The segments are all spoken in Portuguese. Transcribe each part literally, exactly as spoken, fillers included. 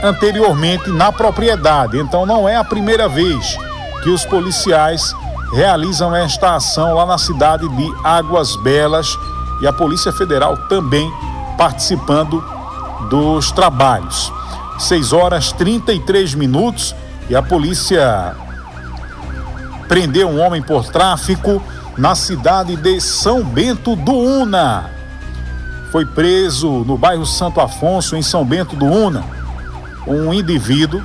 anteriormente na propriedade. Então não é a primeira vez que os policiais realizam esta ação lá na cidade de Águas Belas, e a Polícia Federal também participando dos trabalhos. seis horas e trinta e três minutos e a polícia prendeu um homem por tráfico na cidade de São Bento do Una. Foi preso no bairro Santo Afonso, em São Bento do Una, um indivíduo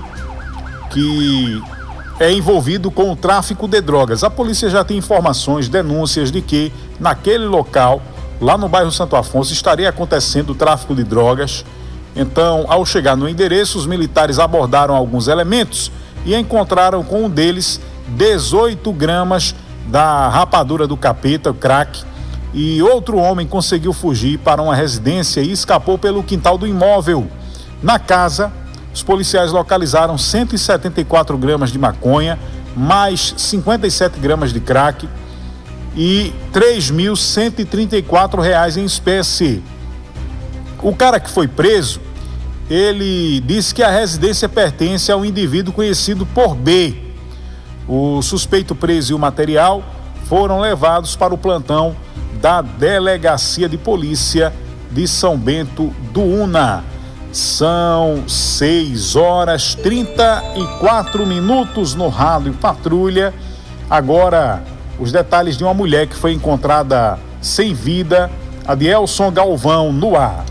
que é envolvido com o tráfico de drogas. A polícia já tem informações, denúncias de que naquele local, lá no bairro Santo Afonso, estaria acontecendo o tráfico de drogas. Então, ao chegar no endereço, os militares abordaram alguns elementos e encontraram com um deles dezoito gramas da rapadura do capeta, crack, e outro homem conseguiu fugir para uma residência e escapou pelo quintal do imóvel. Na casa, os policiais localizaram cento e setenta e quatro gramas de maconha, mais cinquenta e sete gramas de crack e três mil cento e trinta e quatro reais em espécie. O cara que foi preso, ele disse que a residência pertence a um indivíduo conhecido por B. O suspeito preso e o material foram levados para o plantão da Delegacia de Polícia de São Bento do Una. São seis horas e trinta e quatro minutos no Rádio Patrulha. Agora, os detalhes de uma mulher que foi encontrada sem vida, Adielson Galvão, no ar.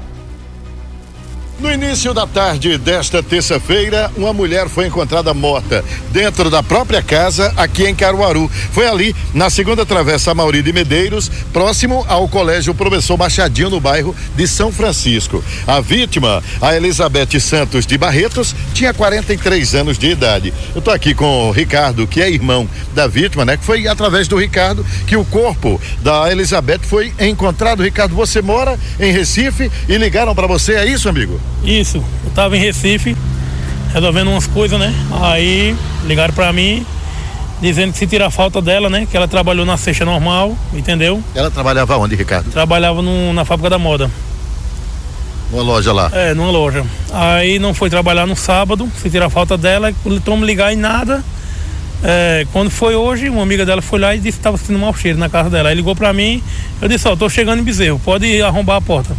No início da tarde desta terça-feira, uma mulher foi encontrada morta dentro da própria casa aqui em Caruaru. Foi ali, na segunda travessa Amaury de Medeiros, próximo ao Colégio Professor Machadinho, no bairro de São Francisco. A vítima, a Elizabeth Santos de Barretos, tinha quarenta e três anos de idade. Eu tô aqui com o Ricardo, que é irmão da vítima, né? Que foi através do Ricardo que o corpo da Elizabeth foi encontrado. Ricardo, você mora em Recife e ligaram para você, é isso, amigo? Isso, eu tava em Recife resolvendo umas coisas, né? Aí ligaram pra mim dizendo que se tirar falta dela, né? Que ela trabalhou na cesta normal, entendeu? Ela trabalhava onde, Ricardo? Trabalhava no, na fábrica da moda. Numa loja lá? É, numa loja. Aí não foi trabalhar no sábado, se tirar falta dela, tentou me ligar e nada. É, quando foi hoje, uma amiga dela foi lá e disse que estava sentindo mau cheiro na casa dela. Aí ligou pra mim, eu disse, ó, tô chegando em Bezerro, pode arrombar a porta.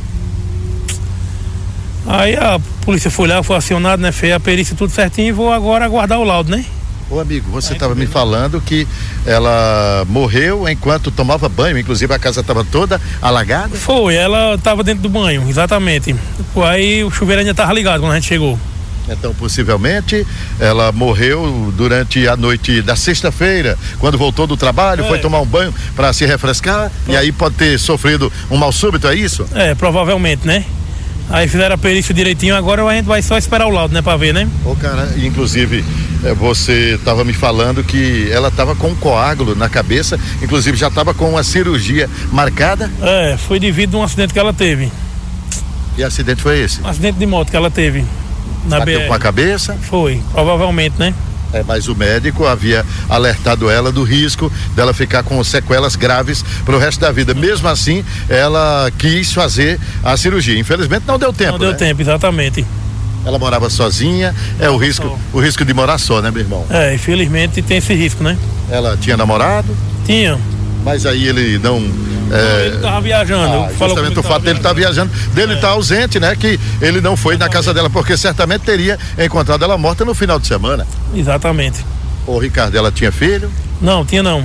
Aí a polícia foi lá, foi acionada, né? Fez a perícia tudo certinho e vou agora aguardar o laudo, né? Ô amigo, você estava me falando que ela morreu enquanto tomava banho, inclusive a casa estava toda alagada? Foi, ela estava dentro do banho, exatamente. Aí o chuveiro ainda estava ligado quando a gente chegou. Então, possivelmente, ela morreu durante a noite da sexta-feira, quando voltou do trabalho, é. foi tomar um banho para se refrescar, Pro... e aí pode ter sofrido um mal súbito, é isso? É, provavelmente, né? Aí fizeram a perícia direitinho, agora a gente vai só esperar o laudo, né, pra ver, né? Ô, cara, inclusive, você tava me falando que ela tava com um coágulo na cabeça, inclusive já tava com uma cirurgia marcada? É, foi devido a um acidente que ela teve. Que acidente foi esse? Um acidente de moto que ela teve na B R. Bateu com a cabeça? Foi, provavelmente, né? É, mas o médico havia alertado ela do risco dela ficar com sequelas graves para o resto da vida. Mesmo assim, ela quis fazer a cirurgia. Infelizmente não deu tempo. Não deu né? tempo, exatamente. Ela morava sozinha, é o risco, só. o risco de morar só, né, meu irmão? É, infelizmente tem esse risco, né? Ela tinha namorado? Tinha. Mas aí ele não... É... Ele tava viajando. Ah, justamente o fato dele estar tá viajando, dele estar é. tá ausente, né? Que ele não foi na casa dela, porque certamente teria encontrado ela morta no final de semana. Exatamente. Ô, Ricardo, ela tinha filho? Não, tinha não.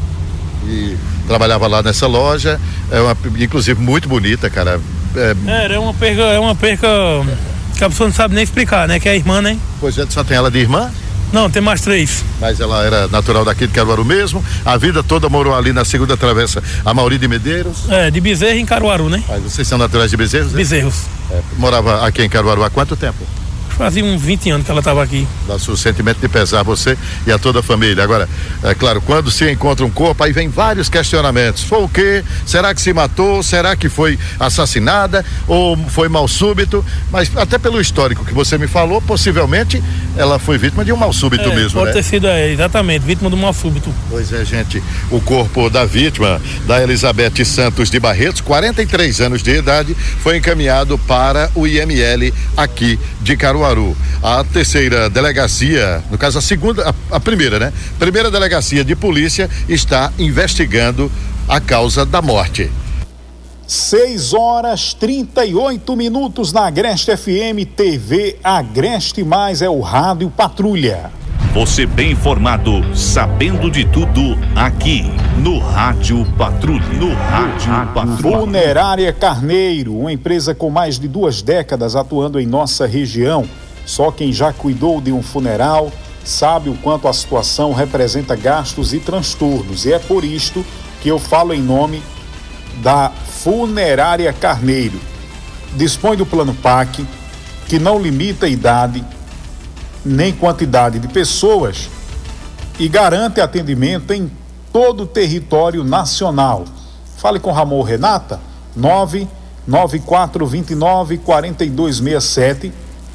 E trabalhava lá nessa loja, é uma, inclusive muito bonita, cara. É, é uma perca, é uma perca que a pessoa não sabe nem explicar, né? Que é a irmã, né? Pois é, só tem ela de irmã? Não, tem mais três. Mas ela era natural daqui de Caruaru mesmo, a vida toda morou ali na segunda travessa Amaury de Medeiros? É, de Bezerro em Caruaru, né? Mas vocês são naturais de Bezerros? Né? Bezerros. É, morava aqui em Caruaru há quanto tempo? Fazia uns vinte anos que ela estava aqui. Nosso sentimento de pesar a você e a toda a família. Agora, é claro, quando se encontra um corpo, aí vem vários questionamentos. Foi o quê? Será que se matou? Será que foi assassinada? Ou foi mal súbito? Mas até pelo histórico que você me falou, possivelmente ela foi vítima de um mal súbito é, mesmo, pode né? ter sido, é, exatamente, vítima de um mal súbito. Pois é, gente. O corpo da vítima, da Elizabeth Santos de Barretos, quarenta e três anos de idade, foi encaminhado para o I M L aqui de Caruaru. Caruaru. A terceira delegacia, no caso a segunda, a, a primeira, né? Primeira delegacia de polícia está investigando a causa da morte. seis horas trinta e oito minutos na Agreste F M, T V Agreste Mais, é o Rádio Patrulha. Você bem informado, sabendo de tudo, aqui no Rádio Patrulha. No Rádio Patrulha. Funerária Carneiro, uma empresa com mais de duas décadas atuando em nossa região. Só quem já cuidou de um funeral sabe o quanto a situação representa gastos e transtornos. E é por isto que eu falo em nome da Funerária Carneiro. Dispõe do plano P A C, que não limita a idade nem quantidade de pessoas e garante atendimento em todo o território nacional. Fale com Ramon Renata, nove nove quatro dois nove quatro dois seis sete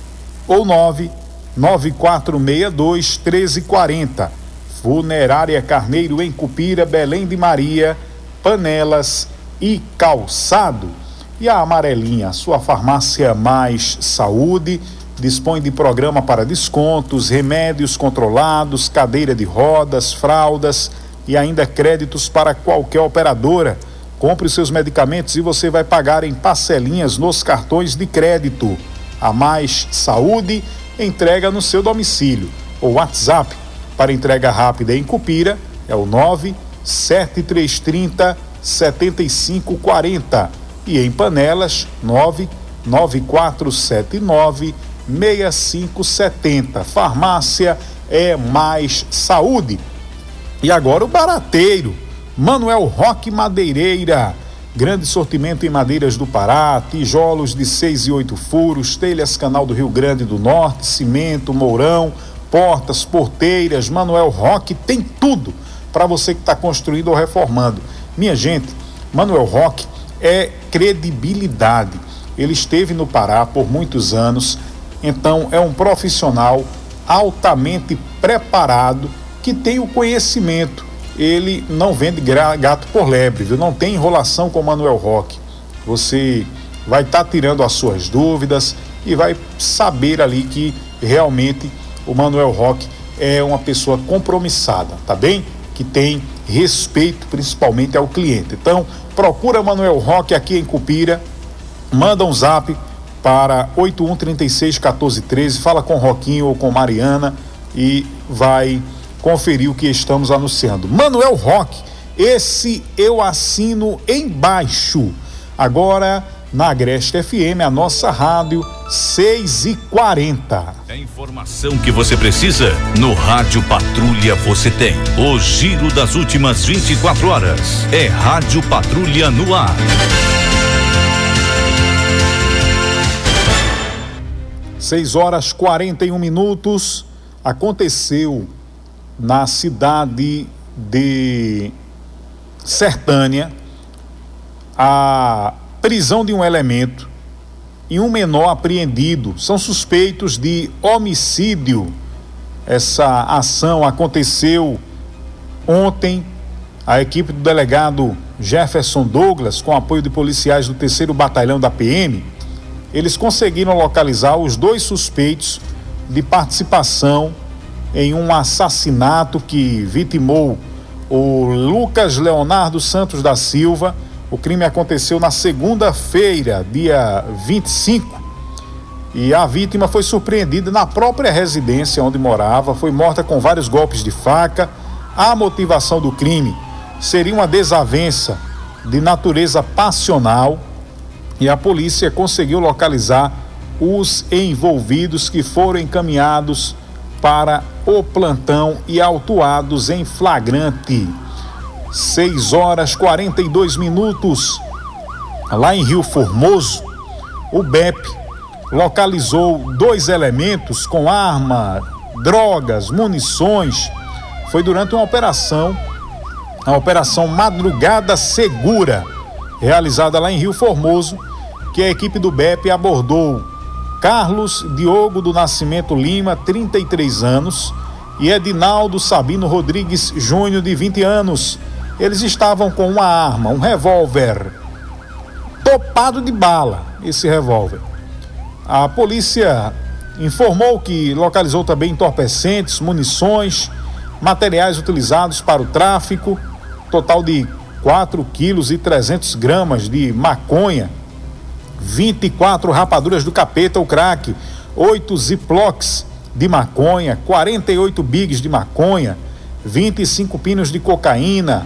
ou nove nove quatro seis dois um três quatro zero. Funerária Carneiro em Cupira, Belém de Maria, Panelas e Calçado. E a Amarelinha, sua farmácia Mais Saúde, dispõe de programa para descontos, remédios controlados, cadeira de rodas, fraldas e ainda créditos para qualquer operadora. Compre os seus medicamentos e você vai pagar em parcelinhas nos cartões de crédito. A Mais Saúde entrega no seu domicílio. O WhatsApp para entrega rápida em Cupira é o nove sete três três zero sete cinco quatro zero e em Panelas nove nove quatro sete nove seis cinco sete zero. Farmácia é Mais Saúde. E agora o barateiro, Manuel Roque Madeireira. Grande sortimento em madeiras do Pará, tijolos de seis e oito furos, telhas Canal do Rio Grande do Norte, cimento, mourão, portas, porteiras. Manuel Roque tem tudo para você que está construindo ou reformando. Minha gente, Manuel Roque é credibilidade. Ele esteve no Pará por muitos anos, então é um profissional altamente preparado que tem o conhecimento. Ele não vende gato por lebre, viu? Não tem enrolação com o Manuel Roque. Você vai estar tá tirando as suas dúvidas e vai saber ali que realmente o Manuel Roque é uma pessoa compromissada, tá bem? Que tem respeito principalmente ao cliente. Então, procura Manuel Roque aqui em Cupira, manda um zap para oito um três seis um quatro um três, fala com Roquinho ou com Mariana e vai conferir o que estamos anunciando. Manuel Roque, esse eu assino embaixo. Agora, na Agreste F M, a nossa rádio, seis e quarenta. A informação que você precisa, no Rádio Patrulha você tem. O giro das últimas vinte e quatro horas. É Rádio Patrulha no ar. seis horas quarenta e um minutos. Aconteceu na cidade de Sertânia a prisão de um elemento e um menor apreendido. São suspeitos de homicídio. Essa ação aconteceu ontem. A equipe do delegado Jefferson Douglas, com apoio de policiais do terceiro Batalhão da P M, eles conseguiram localizar os dois suspeitos de participação em um assassinato que vitimou o Lucas Leonardo Santos da Silva. O crime aconteceu na segunda-feira, dia vinte e cinco, e a vítima foi surpreendida na própria residência onde morava, foi morta com vários golpes de faca. A motivação do crime seria uma desavença de natureza passional e a polícia conseguiu localizar os envolvidos, que foram encaminhados para o plantão e autuados em flagrante. seis horas quarenta e dois minutos. Lá em Rio Formoso, o B E P localizou dois elementos com arma, drogas, munições. Foi durante uma operação, a Operação Madrugada Segura, realizada lá em Rio Formoso, que a equipe do B E P abordou Carlos Diogo do Nascimento Lima, trinta e três anos, e Edinaldo Sabino Rodrigues Júnior, de vinte anos. Eles estavam com uma arma, um revólver topado de bala, esse revólver. A polícia informou que localizou também entorpecentes, munições, materiais utilizados para o tráfico, total de quatro quilos e trezentos gramas de maconha, vinte e quatro rapaduras do capeta, o crack, oito ziplocs de maconha, quarenta e oito bigs de maconha, vinte e cinco pinos de cocaína,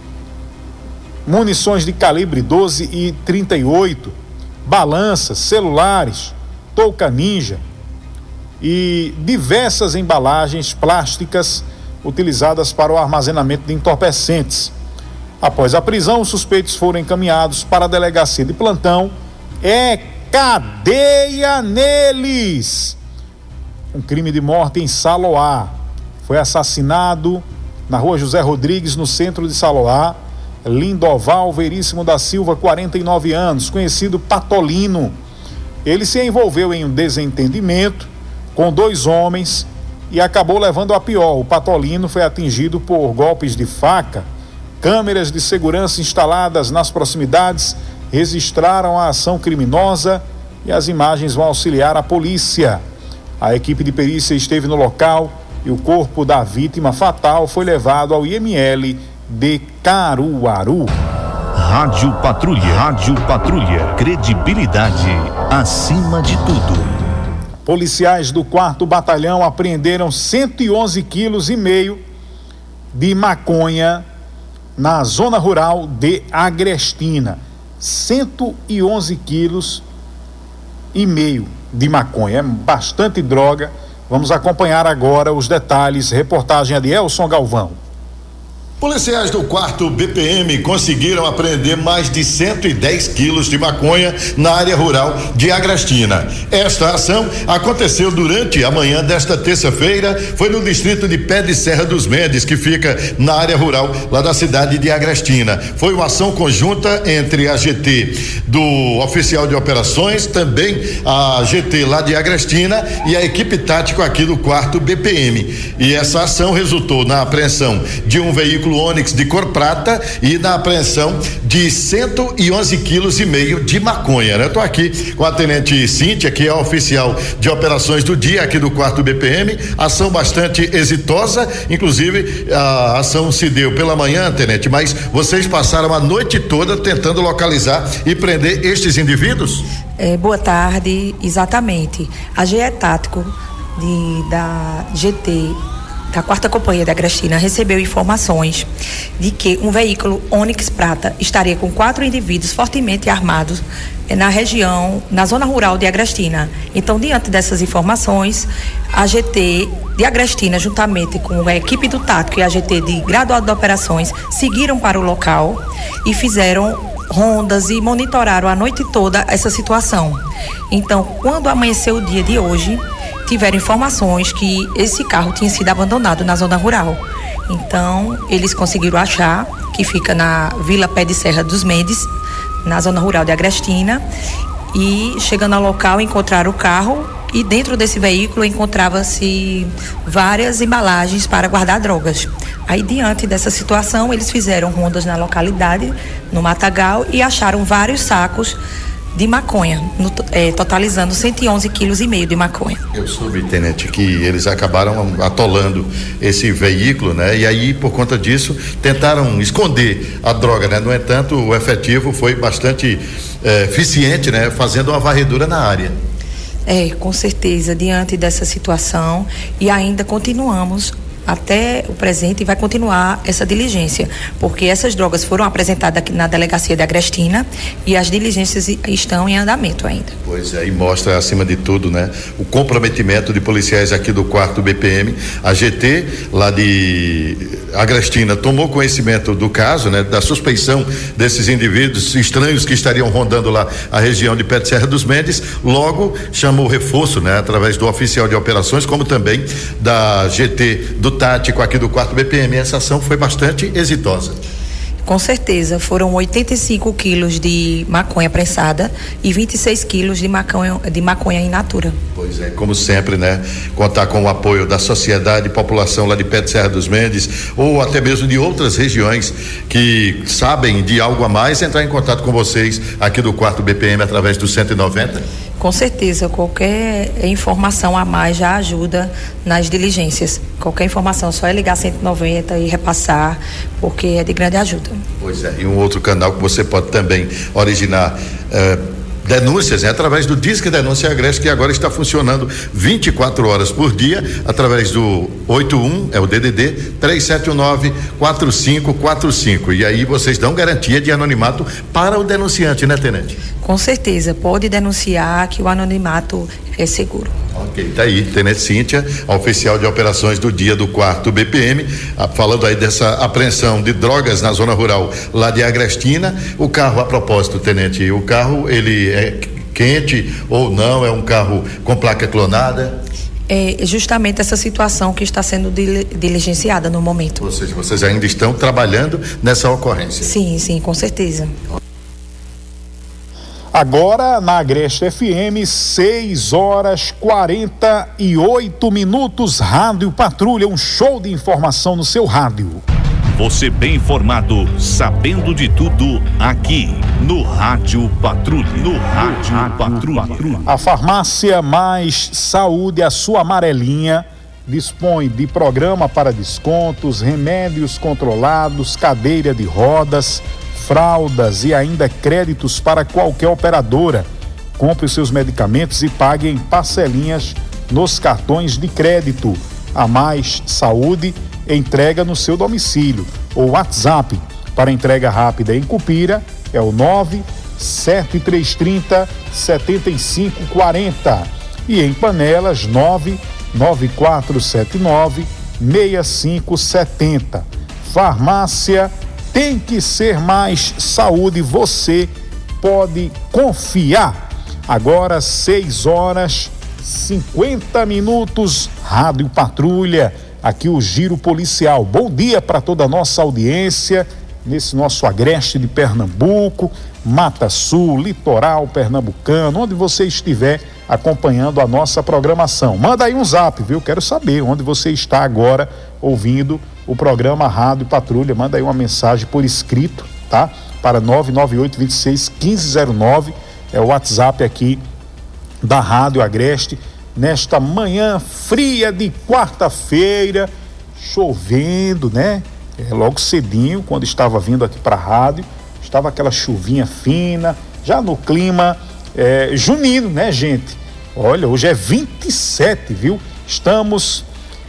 munições de calibre doze e trinta e oito, balanças, celulares, touca ninja e diversas embalagens plásticas utilizadas para o armazenamento de entorpecentes. Após a prisão, os suspeitos foram encaminhados para a delegacia de plantão. É cadeia neles! Um crime de morte em Saloá. Foi assassinado na rua José Rodrigues, no centro de Saloá, Lindoval Veríssimo da Silva, quarenta e nove anos, conhecido Patolino. Ele se envolveu em um desentendimento com dois homens e acabou levando a pior. O Patolino foi atingido por golpes de faca. Câmeras de segurança instaladas nas proximidades registraram a ação criminosa e as imagens vão auxiliar a polícia. A equipe de perícia esteve no local e o corpo da vítima fatal foi levado ao I M L de Caruaru. Rádio Patrulha, Rádio Patrulha, credibilidade acima de tudo. Policiais do quarto Batalhão apreenderam cento e onze quilos e meio de maconha na zona rural de Agrestina. cento e onze quilos e meio de maconha, é bastante droga. Vamos acompanhar agora os detalhes. Reportagem de Elson Galvão. Policiais do quarto B P M conseguiram apreender mais de cento e dez quilos de maconha na área rural de Agrestina. Esta ação aconteceu durante a manhã desta terça-feira, foi no distrito de Pé de Serra dos Mendes, que fica na área rural lá da cidade de Agrestina. Foi uma ação conjunta entre a G T do Oficial de Operações, também a G T lá de Agrestina e a equipe tática aqui do quarto B P M. E essa ação resultou na apreensão de um veículo Onix de cor prata e na apreensão de cento e onze quilos e meio de maconha, né? Eu tô aqui com a tenente Cíntia, que é a oficial de operações do dia aqui do quarto B P M, ação bastante exitosa, inclusive a ação se deu pela manhã, tenente, mas vocês passaram a noite toda tentando localizar e prender estes indivíduos? É, boa tarde, exatamente. A G E Tático de, da G T da quarta Companhia da Agrestina recebeu informações de que um veículo Onix Prata estaria com quatro indivíduos fortemente armados na região, na zona rural de Agrestina. Então, diante dessas informações, a G T de Agrestina, juntamente com a equipe do Tático e a G T de Graduado de Operações, seguiram para o local e fizeram rondas e monitoraram a noite toda essa situação. Então, quando amanheceu o dia de hoje, tiveram informações que esse carro tinha sido abandonado na zona rural. Então, eles conseguiram achar, que fica na Vila Pé de Serra dos Mendes, na zona rural de Agrestina, e chegando ao local encontraram o carro e dentro desse veículo encontrava-se várias embalagens para guardar drogas. Aí, diante dessa situação, eles fizeram rondas na localidade, no Matagal, e acharam vários sacos de maconha, no, é, totalizando cento e onze quilos e meio de maconha. Eu soube, tenente, que eles acabaram atolando esse veículo, né? E aí, por conta disso, tentaram esconder a droga, né? No entanto, o efetivo foi bastante é, eficiente, né? Fazendo uma varredura na área. É, com certeza, diante dessa situação, e ainda continuamos até o presente e vai continuar essa diligência, porque essas drogas foram apresentadas aqui na delegacia de Agrestina e as diligências estão em andamento ainda. Pois é, e mostra acima de tudo, né, o comprometimento de policiais aqui do quarto B P M. A G T lá de Agrestina tomou conhecimento do caso, né, da suspeição desses indivíduos estranhos que estariam rondando lá a região de Pé de Serra dos Mendes, logo chamou reforço, né, através do oficial de operações, como também da G T do Tático aqui do quarto B P M. Essa ação foi bastante exitosa. Com certeza, foram oitenta e cinco quilos de maconha prensada e vinte e seis quilos de maconha, de maconha in natura. Pois é, como sempre, né? Contar com o apoio da sociedade e população lá de Pé de Serra dos Mendes, ou até mesmo de outras regiões que sabem de algo a mais, entrar em contato com vocês aqui do quarto B P M através do cento e noventa. Com certeza, qualquer informação a mais já ajuda nas diligências. Qualquer informação, só é ligar cento e noventa e repassar, porque é de grande ajuda. Pois é, e um outro canal que você pode também originar eh, denúncias, né? Através do Disque Denúncia Agreste, que agora está funcionando vinte e quatro horas por dia, através do oito um, é o D D D, três sete nove, quatro cinco quatro cinco. E aí vocês dão garantia de anonimato para o denunciante, né, tenente? Com certeza, pode denunciar que o anonimato é seguro. Ok, tá aí, Tenente Cíntia, a oficial de operações do dia do quarto B P M, ah, falando aí dessa apreensão de drogas na zona rural lá de Agrestina. O carro, a propósito, Tenente, o carro, ele é quente ou não? É um carro com placa clonada? É justamente essa situação que está sendo diligenciada no momento. Ou seja, vocês ainda estão trabalhando nessa ocorrência? Sim, sim, com certeza. Agora na Agreste F M, seis horas quarenta e oito minutos, Rádio Patrulha, um show de informação no seu rádio. Você bem informado, sabendo de tudo, aqui no Rádio Patrulha. No Rádio Patrulha. A farmácia Mais Saúde, a sua amarelinha, dispõe de programa para descontos, remédios controlados, cadeira de rodas, fraldas e ainda créditos para qualquer operadora. Compre os seus medicamentos e pague em parcelinhas nos cartões de crédito. A Mais Saúde entrega no seu domicílio. O WhatsApp para entrega rápida em Cupira é o nove sete três três zero sete cinco quatro zero e em Panelas nove nove quatro sete nove seis cinco sete zero. Farmácia Tem que Ser Mais Saúde, você pode confiar. Agora seis horas cinquenta minutos, Rádio Patrulha, aqui o Giro Policial. Bom dia para toda a nossa audiência nesse nosso Agreste de Pernambuco, Mata Sul, Litoral Pernambucano, onde você estiver acompanhando a nossa programação. Manda aí um zap, viu? Quero saber onde você está agora ouvindo o programa Rádio Patrulha. Manda aí uma mensagem por escrito, tá? Para nove nove oito dois seis um cinco zero nove, é o WhatsApp aqui da Rádio Agreste, nesta manhã fria de quarta-feira, chovendo, né? É, logo cedinho, quando estava vindo aqui para a rádio, estava aquela chuvinha fina, já no clima é, junino, né, gente? Olha, hoje é vinte e sete, viu? Estamos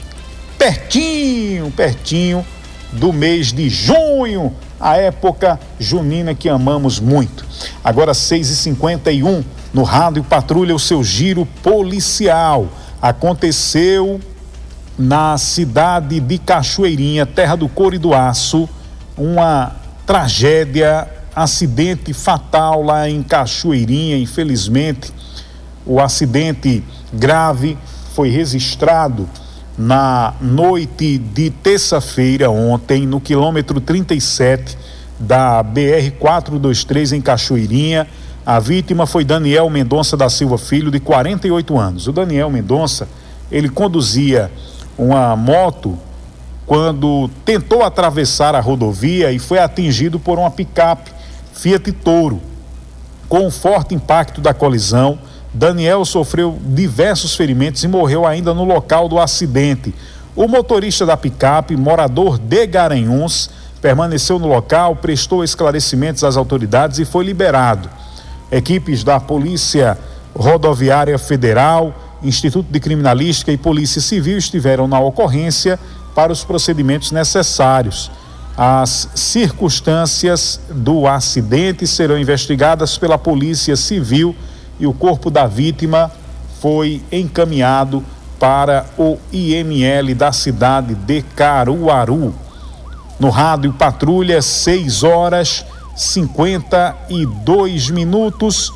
pertinho, pertinho do mês de junho, a época junina que amamos muito. Agora seis e cinquenta e um, no Rádio Patrulha, o seu giro policial. Aconteceu na cidade de Cachoeirinha, terra do couro e do aço, uma tragédia, acidente fatal lá em Cachoeirinha. Infelizmente, o acidente grave foi registrado na noite de terça-feira, ontem, no quilômetro trinta e sete da B R quatrocentos e vinte e três em Cachoeirinha. A vítima foi Daniel Mendonça da Silva Filho, de quarenta e oito anos. O Daniel Mendonça, ele conduzia uma moto quando tentou atravessar a rodovia e foi atingido por uma picape Fiat Toro. Com o forte impacto da colisão, Daniel sofreu diversos ferimentos e morreu ainda no local do acidente. O motorista da picape, morador de Garanhuns, permaneceu no local, prestou esclarecimentos às autoridades e foi liberado. Equipes da Polícia Rodoviária Federal, Instituto de Criminalística e Polícia Civil estiveram na ocorrência para os procedimentos necessários. As circunstâncias do acidente serão investigadas pela Polícia Civil e o corpo da vítima foi encaminhado para o I M L da cidade de Caruaru. No Rádio Patrulha, seis horas cinquenta e dois minutos.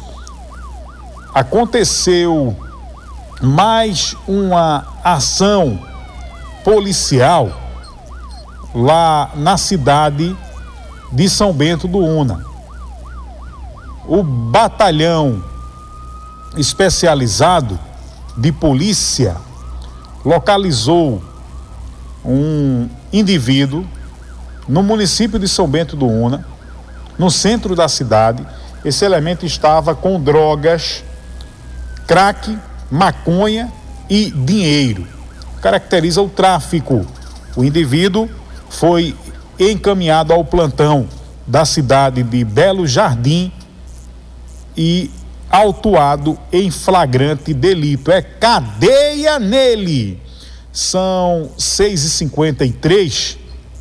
Aconteceu mais uma ação policial lá na cidade de São Bento do Una. O batalhão especializado de polícia localizou um indivíduo no município de São Bento do Una, no centro da cidade. Esse elemento estava com drogas crack, maconha e dinheiro. Caracteriza o tráfico. O indivíduo foi encaminhado ao plantão da cidade de Belo Jardim e autuado em flagrante delito. É cadeia nele. São seis e cinquenta e três.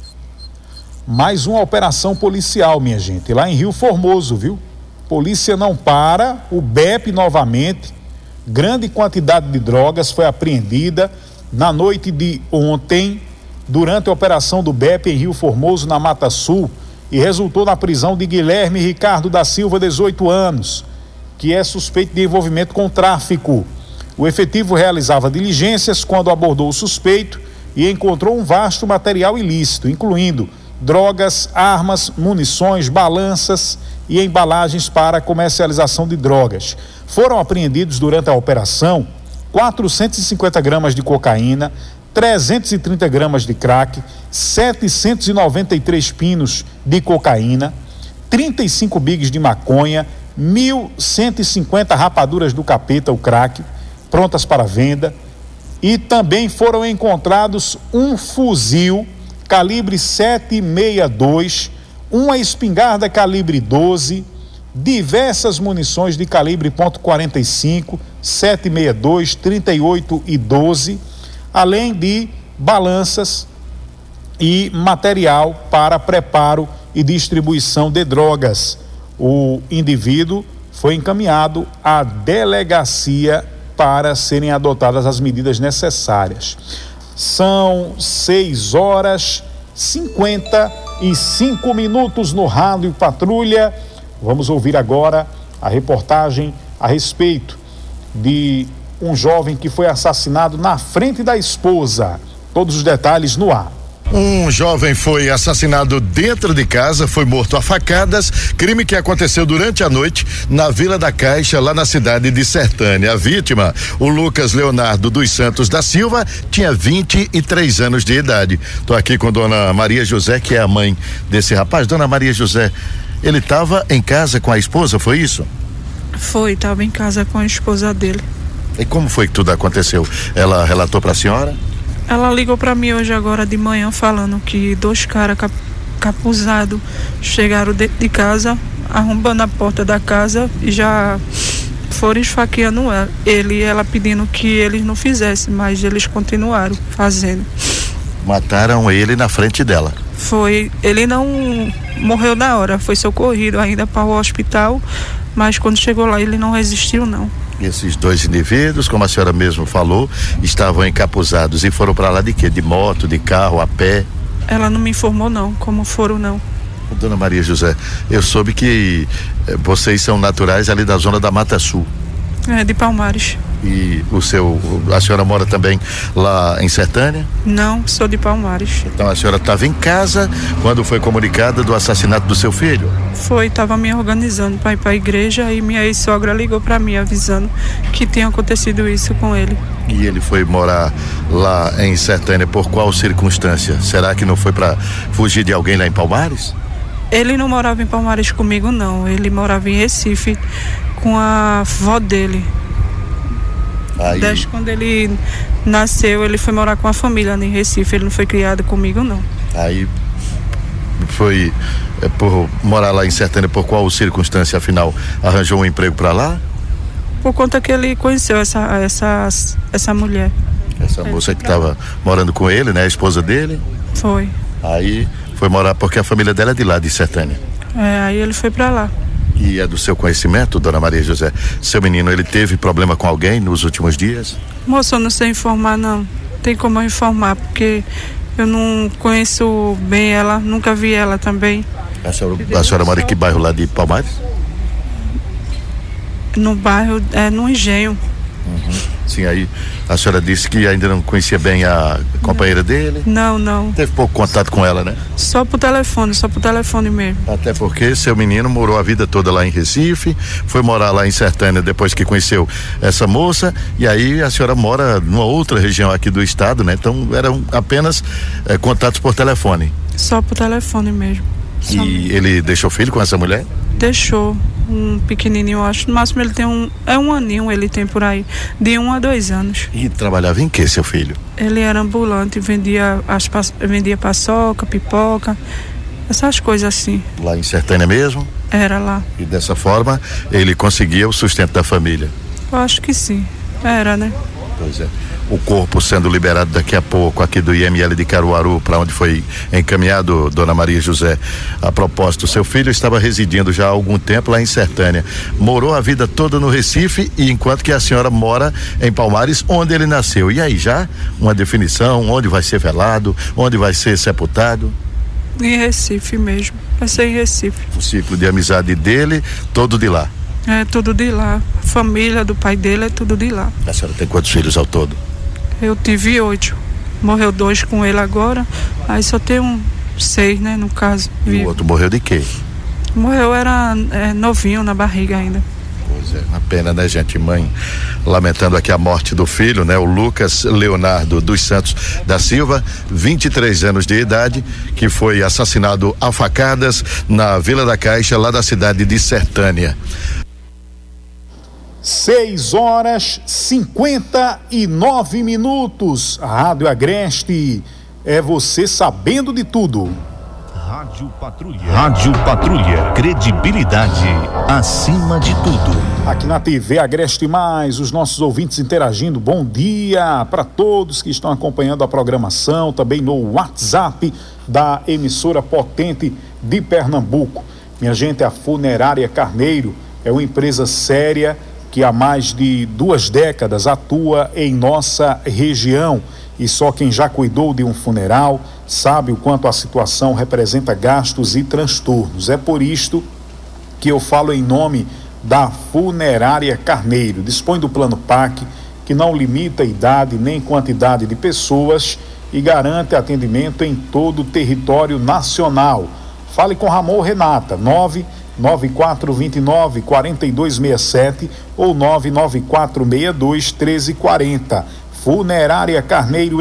Mais uma operação policial, minha gente, lá em Rio Formoso, viu? Polícia não para, o B E P novamente. Grande quantidade de drogas foi apreendida na noite de ontem, durante a operação do B E P em Rio Formoso, na Mata Sul, e resultou na prisão de Guilherme Ricardo da Silva, dezoito anos, que é suspeito de envolvimento com tráfico. O efetivo realizava diligências quando abordou o suspeito e encontrou um vasto material ilícito, incluindo drogas, armas, munições, balanças e embalagens para comercialização de drogas. Foram apreendidos durante a operação quatrocentos e cinquenta gramas de cocaína, trezentos e trinta gramas de crack, setecentos e noventa e três pinos de cocaína, trinta e cinco bigs de maconha, mil cento e cinquenta rapaduras do capeta, o crack, prontas para venda, e também foram encontrados um fuzil calibre sete sessenta e dois, uma espingarda calibre doze, diversas munições de calibre ponto quarenta e cinco, sete sessenta e dois, trinta e oito e doze, além de balanças e material para preparo e distribuição de drogas. O indivíduo foi encaminhado à delegacia para serem adotadas as medidas necessárias. São seis horas e cinquenta e cinco minutos no Rádio Patrulha. Vamos ouvir agora a reportagem a respeito de um jovem que foi assassinado na frente da esposa. Todos os detalhes no ar. Um jovem foi assassinado dentro de casa, foi morto a facadas, crime que aconteceu durante a noite na Vila da Caixa, lá na cidade de Sertânia. A vítima, o Lucas Leonardo dos Santos da Silva, tinha vinte e três anos de idade. Tô aqui com dona Maria José, que é a mãe desse rapaz. Dona Maria José, ele estava em casa com a esposa, foi isso? Foi, estava em casa com a esposa dele. E como foi que tudo aconteceu? Ela relatou para a senhora? Ela ligou para mim hoje agora de manhã falando que dois caras cap, capuzados chegaram dentro de casa, arrombando a porta da casa e já foram esfaqueando ele, ela pedindo que eles não fizessem, mas eles continuaram fazendo. Mataram ele na frente dela? Foi, ele não morreu na hora, foi socorrido ainda para o hospital, mas quando chegou lá ele não resistiu não. Esses dois indivíduos, como a senhora mesmo falou, estavam encapuzados e foram para lá de quê? De moto, de carro, a pé? Ela não me informou não, como foram não. Dona Maria José, eu soube que eh, vocês são naturais ali da zona da Mata Sul. É, de Palmares. E o seu, a senhora mora também lá em Sertânia? Não, sou de Palmares. Então a senhora estava em casa quando foi comunicada do assassinato do seu filho? Foi, estava me organizando para ir para a igreja e minha ex-sogra ligou para mim avisando que tinha acontecido isso com ele. E ele foi morar lá em Sertânia por qual circunstância? Será que não foi para fugir de alguém lá em Palmares? Ele não morava em Palmares comigo não, ele morava em Recife com a avó dele. Aí... Desde quando ele nasceu, ele foi morar com a família em Recife, ele não foi criado comigo não. Aí foi é, por morar lá em Sertânia, por qual circunstância, afinal, arranjou um emprego para lá? Por conta que ele conheceu essa, essa, essa mulher. Essa ele moça que estava morando com ele, né? A esposa dele? Foi. Aí foi morar porque a família dela é de lá, de Sertânia. É, aí ele foi para lá. E é do seu conhecimento, dona Maria José, seu menino, ele teve problema com alguém nos últimos dias? Moça, eu não sei informar não, tem como eu informar, porque eu não conheço bem ela, nunca vi ela também. A senhora, a senhora mora em que bairro lá de Palmares? No bairro, é no Engenho. Uhum. Sim, aí a senhora disse que ainda não conhecia bem a companheira não. dele? Não, não. Teve pouco contato com ela, né? Só por telefone, só por telefone mesmo. Até porque seu menino morou a vida toda lá em Recife, foi morar lá em Sertânia depois que conheceu essa moça, e aí a senhora mora numa outra região aqui do estado, né? Então eram apenas é, contatos por telefone. Só por telefone mesmo. E ele deixou filho com essa mulher? Deixou. um pequenininho, eu acho. No máximo ele tem um, é um aninho, ele tem por aí, de um a dois anos. E trabalhava em que, seu filho? Ele era ambulante, vendia, as, vendia paçoca, pipoca, essas coisas assim. Lá em Sertânia mesmo? Era lá. E dessa forma ele conseguia o sustento da família? Eu acho que sim, era, né? Pois é. O corpo sendo liberado daqui a pouco aqui do I M L de Caruaru, para onde foi encaminhado, dona Maria José. A propósito, seu filho estava residindo já há algum tempo lá em Sertânia. Morou a vida toda no Recife, e enquanto que a senhora mora em Palmares, onde ele nasceu. E aí já uma definição, onde vai ser velado, onde vai ser sepultado? Em Recife mesmo, vai ser em Recife. O ciclo de amizade dele, todo de lá? É tudo de lá. A família do pai dele é tudo de lá. A senhora tem quantos filhos ao todo? Eu tive oito. Morreu dois com ele agora. Aí só tem um seis, né, no caso. E vivo. o outro morreu de quê? Morreu, era é, novinho na barriga ainda. Pois é, uma pena, né, gente? Mãe lamentando aqui a morte do filho, né? O Lucas Leonardo dos Santos da Silva, vinte e três anos de idade, que foi assassinado a facadas na Vila da Caixa, lá da cidade de Sertânia. seis horas cinquenta e nove minutos. Rádio Agreste, é você sabendo de tudo. Rádio Patrulha. Rádio Patrulha. Credibilidade acima de tudo. Aqui na T V Agreste Mais, os nossos ouvintes interagindo. Bom dia para todos que estão acompanhando a programação, também no WhatsApp da emissora potente de Pernambuco. Minha gente, a Funerária Carneiro é uma empresa séria que há mais de duas décadas atua em nossa região, e só quem já cuidou de um funeral sabe o quanto a situação representa gastos e transtornos. É por isto que eu falo em nome da Funerária Carneiro. Dispõe do plano P A C, que não limita a idade nem quantidade de pessoas e garante atendimento em todo o território nacional. Fale com Ramon ou Renata, nove nove quatro dois nove, quatro dois seis sete ou nove nove quatro seis dois, um três quatro zero. Funerária Carneiro